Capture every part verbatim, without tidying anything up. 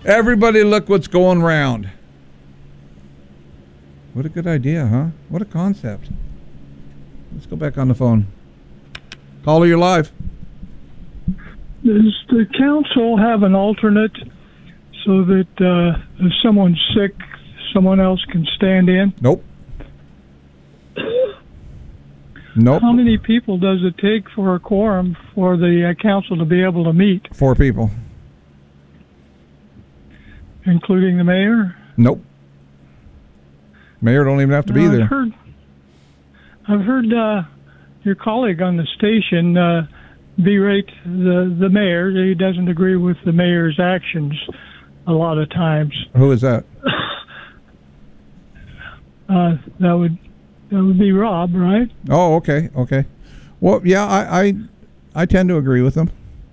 Everybody look what's going round. What a good idea, huh? What a concept. Let's go back on the phone. Caller, you're live. Does the council have an alternate so that uh, if someone's sick, someone else can stand in? Nope. Nope. How many people does it take for a quorum for the uh, council to be able to meet? Four people. Including the mayor? Nope. Mayor don't even have to be I've there. Heard, I've heard uh, your colleague on the station uh, berate the, the mayor. He doesn't agree with the mayor's actions a lot of times. Who is that? uh, that would that would be Rob, right? Oh, okay, okay. Well, yeah, I I, I tend to agree with him.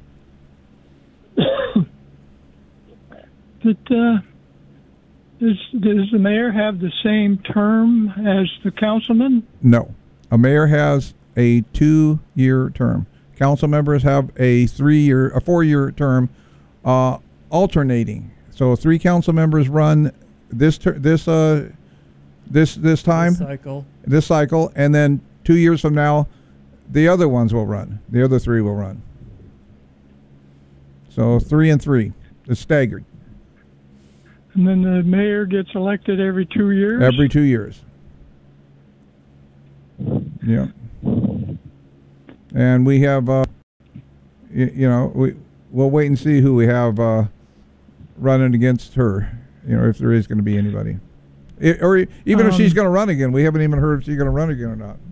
But uh, does, does the mayor have the same term as the councilman? No. A mayor has a two-year term. Council members have a three-year, a four-year term, uh, alternating. So three council members run this ter this uh this this time, This cycle, this cycle, and then two years from now, the other ones will run. The other three will run. So three and three. It's staggered. And then the mayor gets elected every two years? Every two years. Yeah. And we have, uh, you, you know, we, we'll wait and see who we have uh, running against her, you know, if there is going to be anybody. It, or even um, if she's going to run again. We haven't even heard if she's going to run again or not.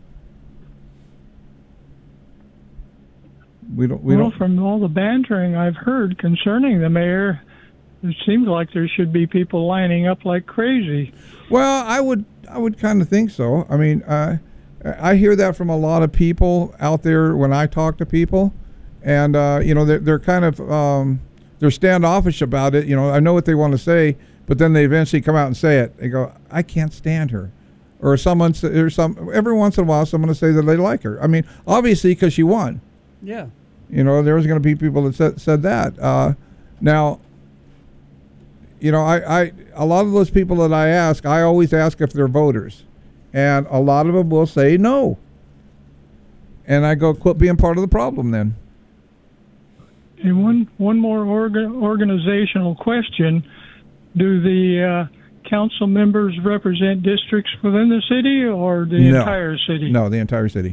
We don't, we well, don't. From all the bantering I've heard concerning the mayor, it seems like there should be people lining up like crazy. Well, I would I would kind of think so. I mean, uh, I hear that from a lot of people out there when I talk to people, and uh, you know they're they're kind of um, they're standoffish about it. You know, I know what they want to say, but then they eventually come out and say it. They go, "I can't stand her," or someone or some every once in a while someone will say that they like her. I mean, obviously because she won. yeah. You know, there's going to be people that said said that. Uh, now. You know, I, I a lot of those people that I ask, I always ask if they're voters, and a lot of them will say no. And I go, quit being part of the problem then. And one one more orga, organizational question: do the uh, council members represent districts within the city or the no. entire city? No, the entire city.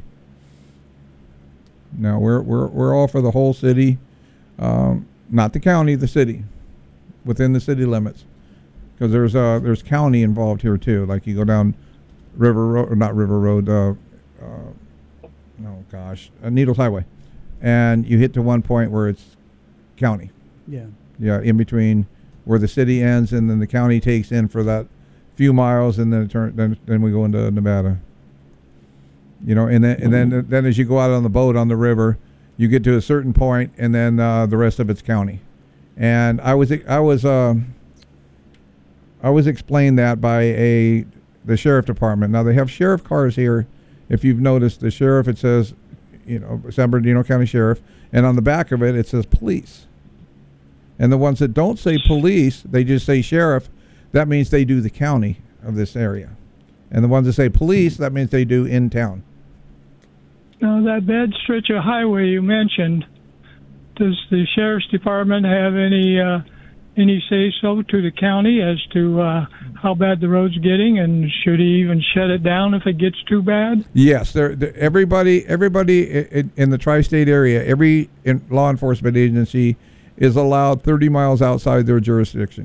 No, we're we're we're all for the whole city, um, not the county, the city. Within the city limits, because there's uh there's county involved here too. Like you go down River Road, or not River Road, uh, uh, oh gosh, uh, Needles Highway, and you hit to one point where it's county. Yeah. Yeah, in between where the city ends and then the county takes in for that few miles, and then it turn then then we go into Nevada. You know, and then and then then as you go out on the boat on the river, you get to a certain point, and then uh, the rest of it's county. And I was I was uh, I was explained that by a the sheriff department. Now they have sheriff cars here. If you've noticed, the sheriff, it says, you know, San Bernardino County Sheriff, and on the back of it it says police. And the ones that don't say police, they just say sheriff. That means they do the county of this area. And the ones that say police, that means they do in town. Now that bad stretch of highway you mentioned. Does the sheriff's department have any uh, any say so to the county as to uh, how bad the road's getting, and should he even shut it down if it gets too bad? Yes, they're, they're, everybody everybody in, in the tri-state area, every in law enforcement agency is allowed thirty miles outside their jurisdiction.